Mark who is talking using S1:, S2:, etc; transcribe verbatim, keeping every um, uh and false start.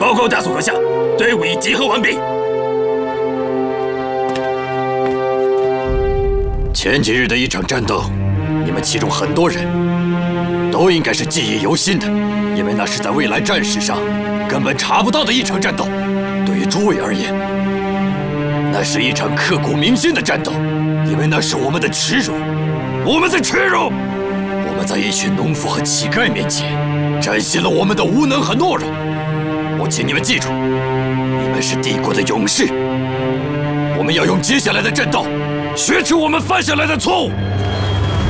S1: 报告大宋阁下，队伍已集合完毕。前几日的一场战斗，你们其中很多人都应该是记忆犹新的，因为那是在未来战史上根本查不到的一场战斗。对于诸位而言，那是一场刻骨铭心的战斗，因为那是我们的耻辱，我们在耻辱，我们在一群农夫和乞丐面前展现了我们的无能和懦弱。我请你们记住，你们是帝国的勇士，我们要用接下来的战斗学耻我们犯下来的错误。